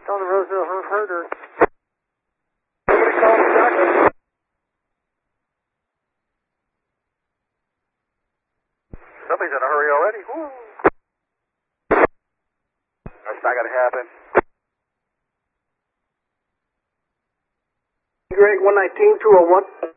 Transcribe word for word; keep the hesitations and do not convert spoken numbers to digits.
Down the Roseville herder. Somebody's in a hurry already. Woo. That's not going to happen. Greg, one nineteen, two oh one.